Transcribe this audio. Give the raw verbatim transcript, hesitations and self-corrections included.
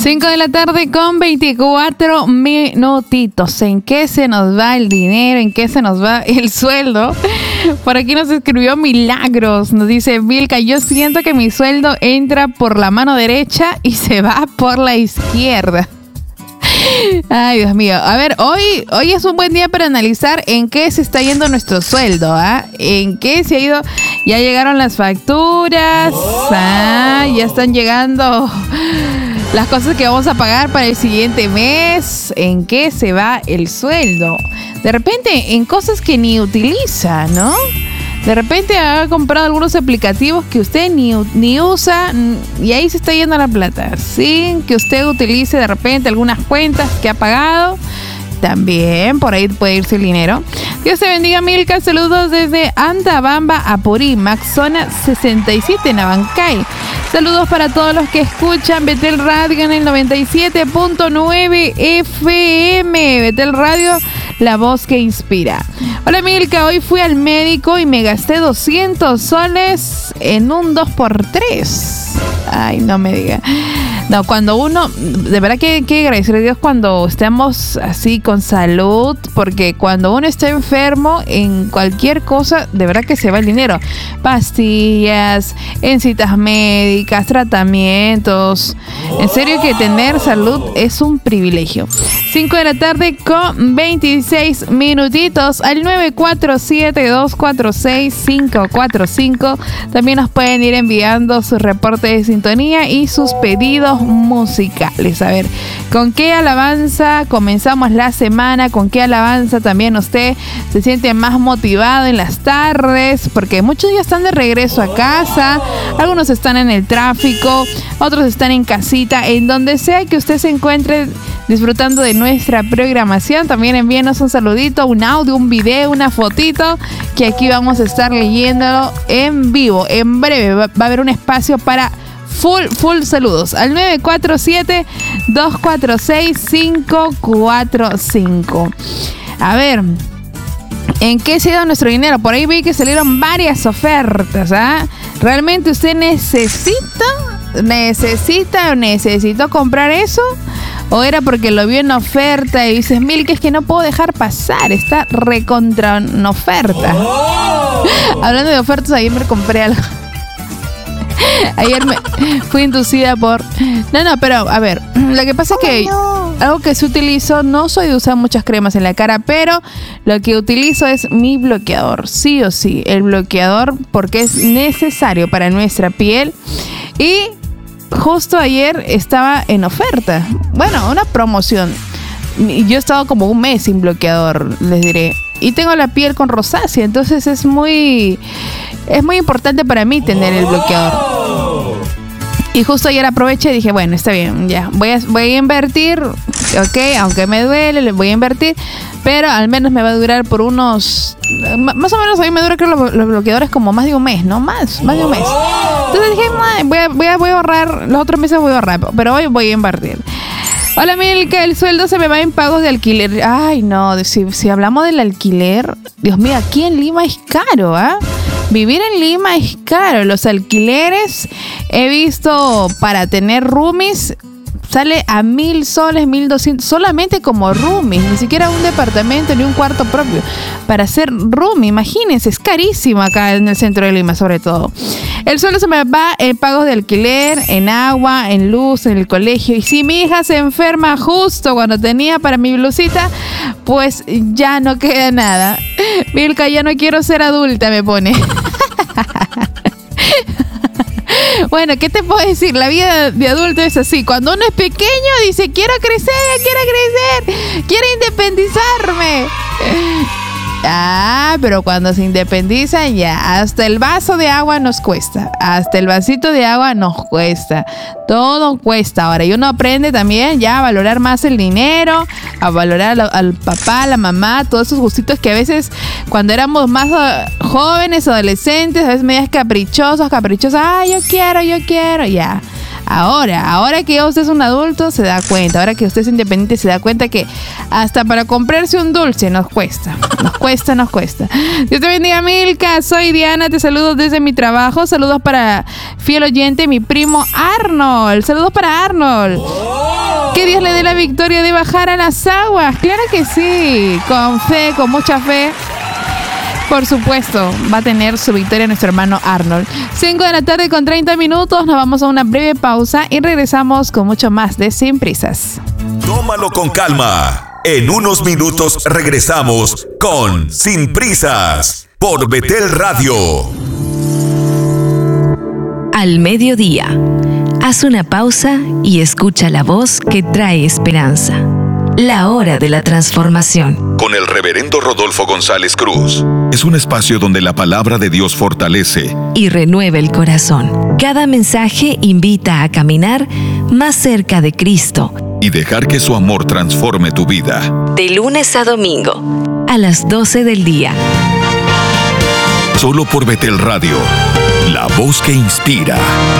cinco de la tarde con veinticuatro minutitos. ¿En qué se nos va el dinero? ¿En qué se nos va el sueldo? Por aquí nos escribió Milagros. Nos dice: Vilca, yo siento que mi sueldo entra por la mano derecha y se va por la izquierda. Ay, Dios mío. A ver, hoy, hoy es un buen día para analizar en qué se está yendo nuestro sueldo, ¿ah? En qué se ha ido. Ya llegaron las facturas, ¿ah? Ya están llegando las cosas que vamos a pagar para el siguiente mes. ¿En qué se va el sueldo? De repente, en cosas que ni utiliza, ¿no? De repente ha comprado algunos aplicativos que usted ni, ni usa y ahí se está yendo la plata. Sin que usted utilice de repente algunas cuentas que ha pagado. También por ahí puede irse el dinero. Dios te bendiga, Milka. Saludos desde Antabamba, Apurímac, zona sesenta y siete en Abancay. Saludos para todos los que escuchan Betel Radio en el noventa y siete punto nueve F M. Betel Radio, la voz que inspira. Hola, Milka. Hoy fui al médico y me gasté doscientos soles en un dos por tres. Ay, no me diga. No, cuando uno, de verdad que hay que agradecerle a Dios cuando estemos así con salud, porque cuando uno está enfermo en cualquier cosa, de verdad que se va el dinero. Pastillas, en citas médicas, tratamientos. En serio que tener salud es un privilegio. cinco de la tarde con veintiséis minutitos al nueve cuatro siete, dos cuatro seis, cinco cuatro cinco. También nos pueden ir enviando sus reportes de sintonía y sus pedidos musicales. A ver, ¿con qué alabanza comenzamos la semana? ¿Con qué alabanza también usted se siente más motivado en las tardes? Porque muchos ya están de regreso a casa, algunos están en el tráfico, otros están en casita, en donde sea que usted se encuentre disfrutando de nuestra programación. También envíenos un saludito, un audio, un video, una fotito, que aquí vamos a estar leyéndolo en vivo. En breve va, va a haber un espacio para Full, full saludos al nueve cuatro siete, dos cuatro seis, cinco cuatro cinco. A ver, ¿en qué se da nuestro dinero? Por ahí vi que salieron varias ofertas, ¿ah? ¿Realmente usted necesita, necesita o necesitó comprar eso? ¿O era porque lo vio en oferta y dices, Mil, que es que no puedo dejar pasar, está recontra en oferta? Oh. Hablando de ofertas, ayer me compré algo. Ayer me fui inducida por... No, no, pero a ver, lo que pasa es que no. Algo que se utilizo, no soy de usar muchas cremas en la cara, pero lo que utilizo es mi bloqueador, sí o sí, el bloqueador, porque es necesario para nuestra piel. Y justo ayer estaba en oferta, bueno, una promoción. Yo he estado como un mes sin bloqueador, les diré. Y tengo la piel con rosácea, entonces es muy... Es muy importante para mí tener el bloqueador. Y justo ayer aproveché y dije, bueno, está bien, ya. Voy a, voy a invertir, ok, aunque me duele, le voy a invertir. Pero al menos me va a durar por unos... Más o menos a mí me dura, creo, los, los bloqueadores como más de un mes, ¿no? Más, más de un mes. Entonces dije, voy a, voy a, voy a ahorrar, los otros meses voy a ahorrar, pero hoy voy a invertir. Hola, Milka, el sueldo se me va en pagos de alquiler. Ay, no, si, si hablamos del alquiler, Dios mío, aquí en Lima es caro, ¿ah? ¿eh? Vivir en Lima es caro. Los alquileres, he visto para tener roomies, sale a mil soles, mil doscientos, solamente como roomies, ni siquiera un departamento ni un cuarto propio. Para ser roomie, imagínense, es carísimo acá en el centro de Lima, sobre todo. El sueldo se me va en pagos de alquiler, en agua, en luz, en el colegio. Y si mi hija se enferma justo cuando tenía para mi blusita, pues ya no queda nada. Milka, ya no quiero ser adulta, me pone. Bueno, ¿qué te puedo decir? La vida de adulto es así. Cuando uno es pequeño dice, quiero crecer, quiero crecer, quiero independizarme. Ah, pero cuando se independizan ya, hasta el vaso de agua nos cuesta, hasta el vasito de agua nos cuesta, todo cuesta ahora. Y uno aprende también ya a valorar más el dinero, a valorar al, al papá, a la mamá, todos esos gustitos que a veces cuando éramos más uh, jóvenes, adolescentes, a veces medias caprichosos, caprichosos, ah, yo quiero, yo quiero, ya. Ahora, ahora que usted es un adulto se da cuenta, ahora que usted es independiente se da cuenta que hasta para comprarse un dulce nos cuesta, nos cuesta, nos cuesta. Dios te bendiga, Milka, soy Diana, te saludo desde mi trabajo, saludos para fiel oyente, mi primo Arnold, saludos para Arnold. que Dios le dé la victoria de bajar a las aguas. Claro que sí, con fe, con mucha fe. Por supuesto, va a tener su victoria nuestro hermano Arnold. cinco de la tarde con treinta minutos. Nos vamos a una breve pausa y regresamos con mucho más de Sin Prisas. Tómalo con calma. En unos minutos regresamos con Sin Prisas por Betel Radio. Al mediodía, haz una pausa y escucha la voz que trae esperanza. La hora de la transformación. Con el reverendo Rodolfo González Cruz. Es un espacio donde la palabra de Dios fortalece y renueva el corazón. Cada mensaje invita a caminar más cerca de Cristo y dejar que su amor transforme tu vida. De lunes a domingo, a las doce del día. Solo por Betel Radio, la voz que inspira.